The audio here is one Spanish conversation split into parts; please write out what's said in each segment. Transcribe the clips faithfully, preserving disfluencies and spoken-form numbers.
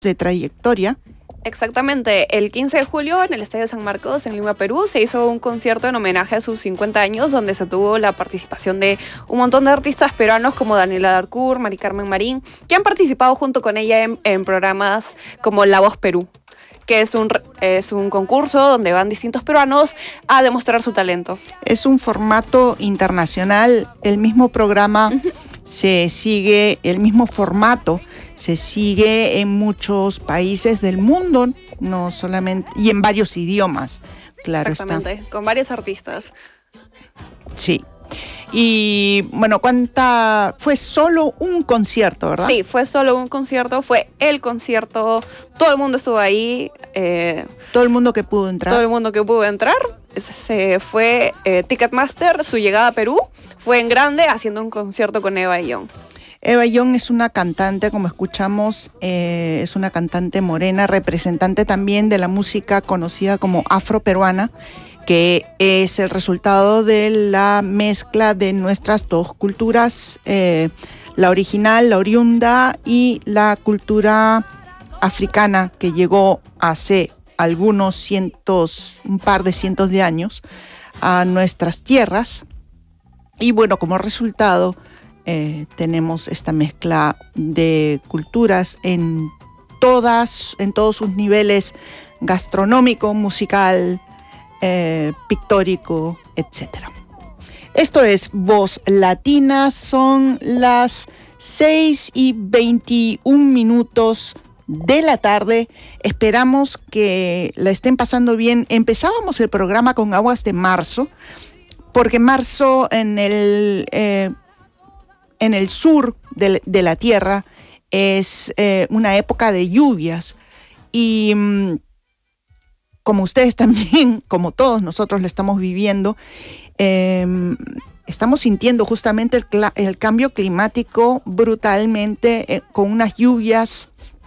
de trayectoria. Exactamente, el quince de julio en el Estadio San Marcos en Lima, Perú, se hizo un concierto en homenaje a sus cincuenta años donde se tuvo la participación de un montón de artistas peruanos como Daniela Darcourt, Mari Carmen Marín, que han participado junto con ella en, en programas como La Voz Perú, que es un, es un concurso donde van distintos peruanos a demostrar su talento. Es un formato internacional, el mismo programa uh-huh. se sigue, el mismo formato se sigue en muchos países del mundo, no solamente, y en varios idiomas, claro está. Exactamente, con varios artistas. Sí. Y bueno, ¿cuánta? Fue solo un concierto, ¿verdad? Sí, fue solo un concierto, fue el concierto, todo el mundo estuvo ahí. Eh, todo el mundo que pudo entrar. Todo el mundo que pudo entrar. Se fue eh, Ticketmaster, su llegada a Perú, fue en grande haciendo un concierto con Eva Young. Eva Young es una cantante, como escuchamos, eh, es una cantante morena, representante también de la música conocida como afroperuana, que es el resultado de la mezcla de nuestras dos culturas, eh, la original, la oriunda, y la cultura africana que llegó hace algunos cientos, un par de cientos de años a nuestras tierras. Y bueno, como resultado eh, tenemos esta mezcla de culturas en todas, en todos sus niveles: gastronómico, musical, Eh, pictórico, etcétera. Esto es Voz Latina, son las seis y veintiún minutos de la tarde. Esperamos que la estén pasando bien. Empezábamos el programa con Aguas de Marzo, porque marzo en el, eh, en el sur de, de la Tierra es eh, una época de lluvias y mm, como ustedes también, como todos nosotros lo estamos viviendo, eh, estamos sintiendo justamente el, cl- el cambio climático brutalmente, eh, con unas lluvias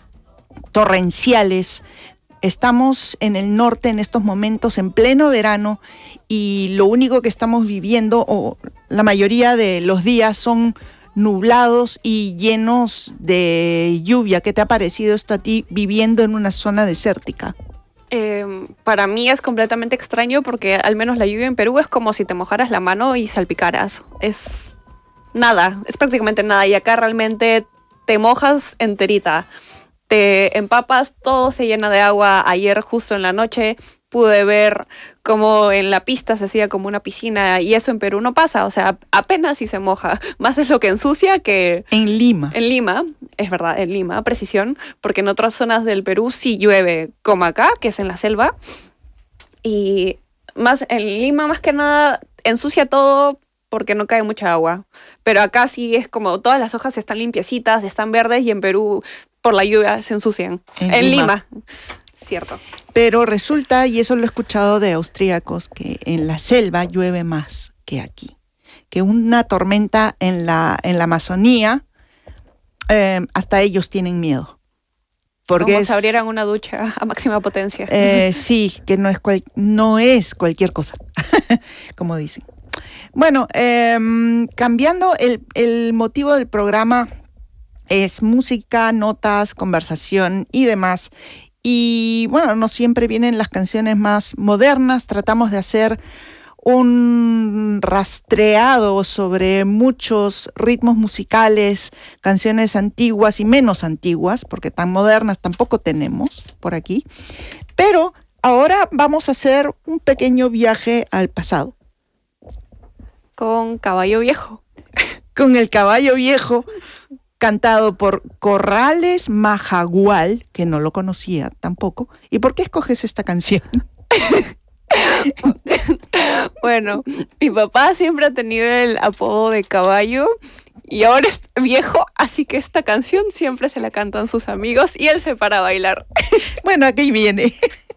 torrenciales. Estamos en el norte en estos momentos, en pleno verano, y lo único que estamos viviendo, o la mayoría de los días, son nublados y llenos de lluvia. ¿Qué te ha parecido esto a ti viviendo en una zona desértica? Eh, para mí es completamente extraño porque al menos la lluvia en Perú es como si te mojaras la mano y salpicaras. Es nada, es prácticamente nada. Y acá realmente te mojas enterita. Te empapas, todo se llena de agua. Ayer justo en la noche pude ver cómo en la pista se hacía como una piscina, y eso en Perú no pasa, o sea, apenas si se moja. Más es lo que ensucia que... En Lima. En Lima, es verdad, en Lima, precisión, porque en otras zonas del Perú sí llueve, como acá, que es en la selva, y más en Lima más que nada ensucia todo porque no cae mucha agua, pero acá sí es como todas las hojas están limpiecitas, están verdes, y en Perú por la lluvia se ensucian. En, en Lima. Lima. Cierto. Pero resulta, y eso lo he escuchado de austríacos, que en la selva llueve más que aquí. Que una tormenta en la, en la Amazonía, eh, hasta ellos tienen miedo. Porque como es, si abrieran una ducha a máxima potencia. Eh, sí, que no es, cual, no es cualquier cosa, como dicen. Bueno, eh, cambiando, el, el motivo del programa es música, notas, conversación y demás. Y bueno, no siempre vienen las canciones más modernas, tratamos de hacer un rastreado sobre muchos ritmos musicales, canciones antiguas y menos antiguas, porque tan modernas tampoco tenemos por aquí. Pero ahora vamos a hacer un pequeño viaje al pasado. Con Caballo Viejo. Con el Caballo Viejo, cantado por Corrales Majagual, que no lo conocía tampoco. ¿Y por qué escoges esta canción? Bueno, mi papá siempre ha tenido el apodo de Caballo y ahora es viejo, así que esta canción siempre se la cantan sus amigos y él se para a bailar. Bueno, aquí viene.